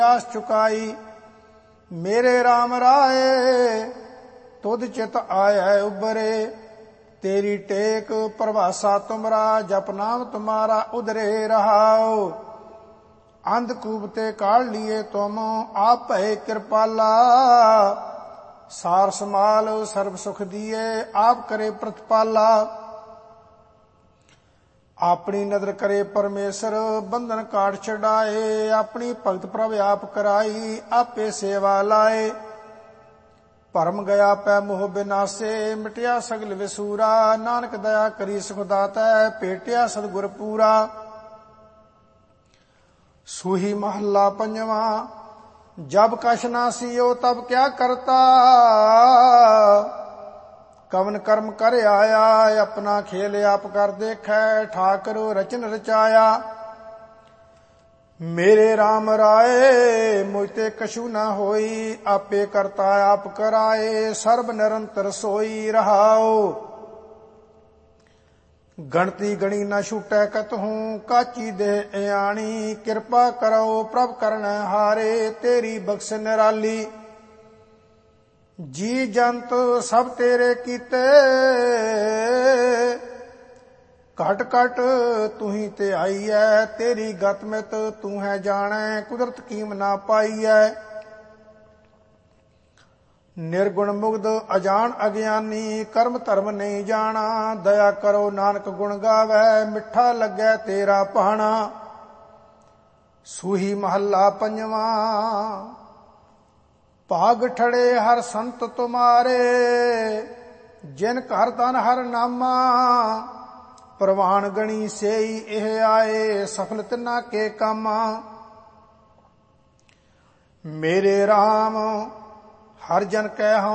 आस चुकाई। मेरे राम राय तुध चित आय उबरे, तेरी टेक प्रभासा तुमरा, जप नाम तुम्हारा उधरे रहाओ। अंधकूप ते काढ़ लिए तुम, आप भय कृपाला, सार समाल सर्व सुख दिए, आप करे प्रतिपाला। अपनी नदर करे परमेश्वर, बंधन काट छड़ाए, अपनी भगत प्रभ आप कराई, आपे सेवा लाए। परम गया पै मोह बिनासे, मिटिया सगल विसूरा, नानक दया करी सुख दाता, पेटिया सतगुर पूरा। सूही महला पंजवा। जब कछ ना सियो तब क्या करता, कवन कर्म कर आया, अपना खेल आप कर देखै, ठाकर रचन रचाया। मेरे राम राय मुझते कछु न होई, आपे करता आप कराए, सर्व निरंतर सोई रहाओ। गणती गणी न छूटै कतहूँ, काची देह आणी, कृपा करो प्रभ करन हारे, तेरी बख्श निराली। जी जंत सब तेरे कीते, घट घट तू ही ते आई है, तेरी गत मित तू है जानै, कुदरत कीम ना पाई है। निर्गुण मुग्ध अजान अज्ञानी, कर्म धर्म नहीं जाना, दया करो नानक गुण गावै, मिठा लगे तेरा भाना। सूही महला पंजवा। भाग ठड़े हर संत तुम्हारे, जिन घर तन हर नामा, प्रवान गणी सेई एह आए, सफल तिना के कामा। मेरे राम हर जन कह